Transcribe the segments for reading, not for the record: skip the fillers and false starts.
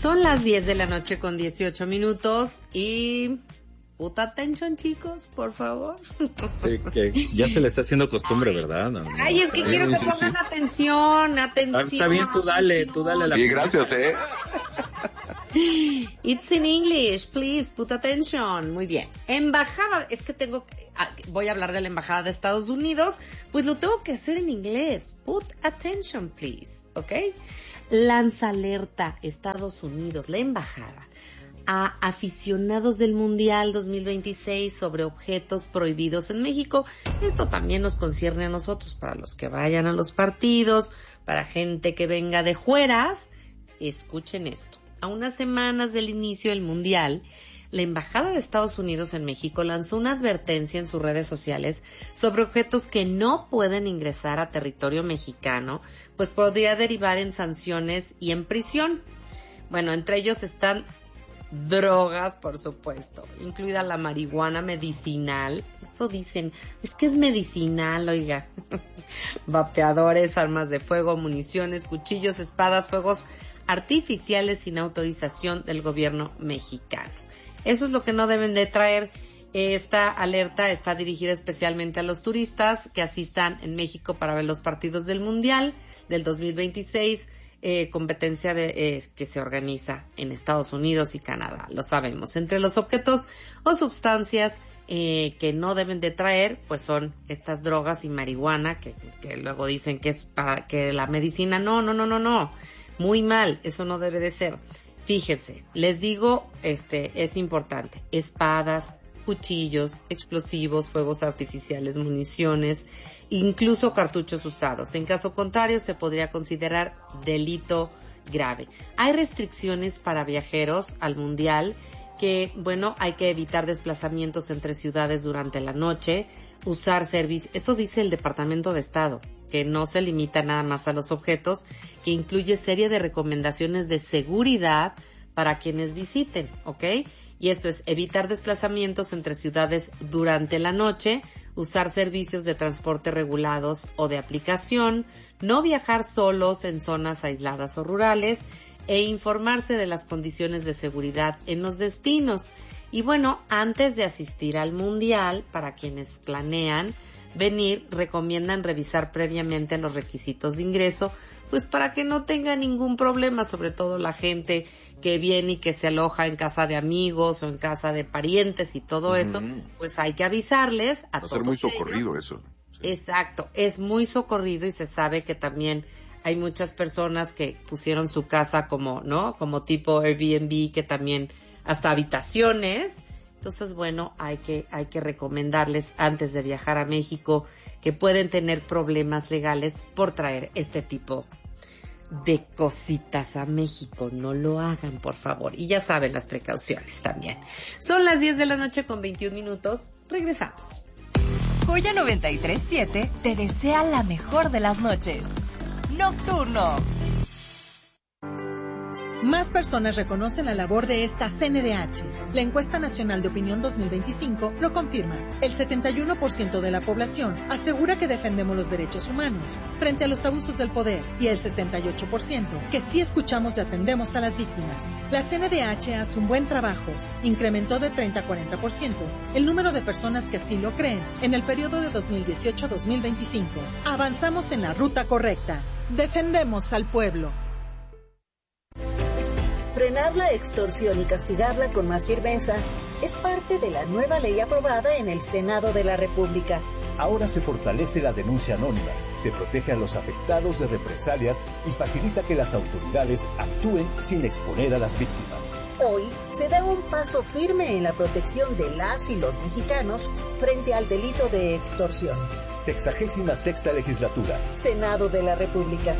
Son las 10 de la noche con 18 minutos y... Puta atención, chicos, por favor. Sí, que ya se le está haciendo costumbre, ¿verdad? No, Ay, es que quiero que pongan atención. Está bien, tú dale la... Sí, gracias, It's in English, please, put attention. Muy bien. Embajada, es que voy a hablar de la embajada de Estados Unidos, pues lo tengo que hacer en inglés. Put attention, please, ¿ok? Lanza alerta Estados Unidos, la embajada, a aficionados del Mundial 2026 sobre objetos prohibidos en México. Esto también nos concierne a nosotros, para los que vayan a los partidos, para gente que venga de fueras. Escuchen esto. A unas semanas del inicio del Mundial, la Embajada de Estados Unidos en México lanzó una advertencia en sus redes sociales sobre objetos que no pueden ingresar a territorio mexicano, pues podría derivar en sanciones y en prisión. Bueno, entre ellos están drogas, por supuesto, incluida la marihuana medicinal. Eso dicen, es que es medicinal, oiga. Vapeadores, armas de fuego, municiones, cuchillos, espadas, fuegos artificiales sin autorización del gobierno mexicano. Eso es lo que no deben de traer. Esta alerta está dirigida especialmente a los turistas que asistan en México para ver los partidos del Mundial del 2026, competencia que se organiza en Estados Unidos y Canadá. Lo sabemos. Entre los objetos o sustancias que no deben de traer, pues son estas drogas y marihuana, que luego dicen que es para que la medicina. No. Muy mal, eso no debe de ser. Fíjense, les digo, es importante. Espadas, cuchillos, explosivos, fuegos artificiales, municiones, incluso cartuchos usados. En caso contrario, se podría considerar delito grave. Hay restricciones para viajeros al Mundial que, bueno, hay que evitar desplazamientos entre ciudades durante la noche, usar servicios. Eso dice el Departamento de Estado, que no se limita nada más a los objetos, que incluye serie de recomendaciones de seguridad para quienes visiten, ¿ok? Y esto es evitar desplazamientos entre ciudades durante la noche, usar servicios de transporte regulados o de aplicación, no viajar solos en zonas aisladas o rurales, e informarse de las condiciones de seguridad en los destinos. Y bueno, antes de asistir al Mundial, para quienes planean venir, recomiendan revisar previamente los requisitos de ingreso, pues para que no tenga ningún problema, sobre todo la gente que viene y que se aloja en casa de amigos o en casa de parientes y todo eso, pues hay que avisarles a todos. Va a ser muy socorrido eso. Sí. Exacto, es muy socorrido y se sabe que también hay muchas personas que pusieron su casa como, ¿no? Como tipo Airbnb, que también hasta habitaciones. Entonces, bueno, hay que recomendarles antes de viajar a México que pueden tener problemas legales por traer este tipo de cositas a México. No lo hagan, por favor. Y ya saben las precauciones también. Son las 10 de la noche con 21 minutos. Regresamos. Joya 93.7 te desea la mejor de las noches. Nocturno. Más personas reconocen la labor de esta CNDH. La Encuesta Nacional de Opinión 2025 lo confirma. El 71% de la población asegura que defendemos los derechos humanos frente a los abusos del poder y el 68% que sí escuchamos y atendemos a las víctimas. La CNDH hace un buen trabajo. Incrementó de 30 a 40% el número de personas que así lo creen en el periodo de 2018 a 2025. Avanzamos en la ruta correcta. Defendemos al pueblo. Frenar la extorsión y castigarla con más firmeza es parte de la nueva ley aprobada en el Senado de la República. Ahora se fortalece la denuncia anónima, se protege a los afectados de represalias y facilita que las autoridades actúen sin exponer a las víctimas. Hoy se da un paso firme en la protección de las y los mexicanos frente al delito de extorsión. 66ª Legislatura. Senado de la República.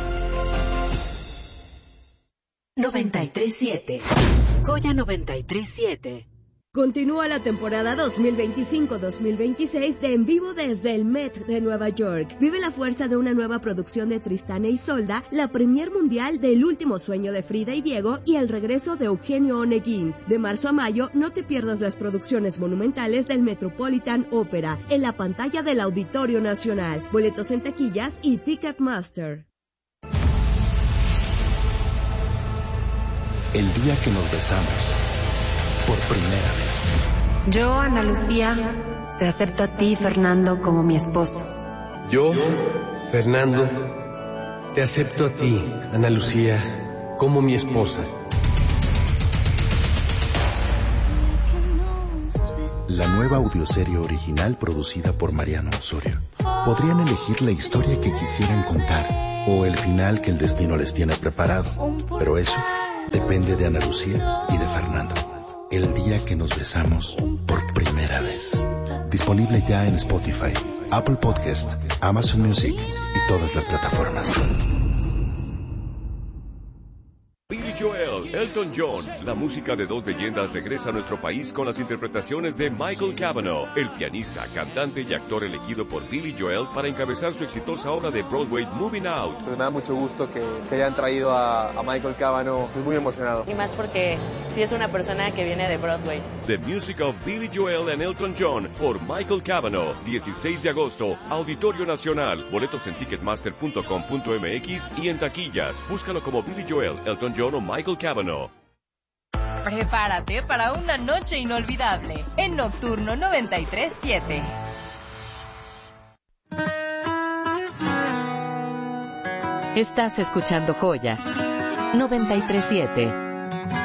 93.7. Joya 93.7. Continúa la temporada 2025-2026 de En Vivo desde el Met de Nueva York. Vive la fuerza de una nueva producción de Tristán e Isolda, la premier mundial del Último Sueño de Frida y Diego y el regreso de Eugenio Oneguín. De marzo a mayo, no te pierdas las producciones monumentales del Metropolitan Opera en la pantalla del Auditorio Nacional. Boletos en taquillas y Ticketmaster. El día que nos besamos. Por primera vez. Yo, Ana Lucía, te acepto a ti, Fernando, como mi esposo. Yo, Fernando, te acepto a ti, Ana Lucía, como mi esposa. La nueva audioserie original producida por Mariano Osorio. Podrían elegir la historia que quisieran contar o el final que el destino les tiene preparado, pero eso depende de Ana Lucía y de Fernando. El día que nos besamos por primera vez. Disponible ya en Spotify, Apple Podcast, Amazon Music y todas las plataformas. Billy Joel, Elton John, la música de dos leyendas regresa a nuestro país con las interpretaciones de Michael Cavanaugh, el pianista, cantante y actor elegido por Billy Joel para encabezar su exitosa obra de Broadway Moving Out. Pues me da mucho gusto que hayan traído a Michael Cavanaugh, estoy muy emocionado. Y más porque sí es una persona que viene de Broadway. The Music of Billy Joel and Elton John por Michael Cavanaugh, 16 de agosto, Auditorio Nacional, boletos en ticketmaster.com.mx y en taquillas. Búscalo como Billy Joel, Elton John o Michael Cavanaugh. Prepárate para una noche inolvidable en Nocturno 93.7. Estás escuchando Joya 93.7.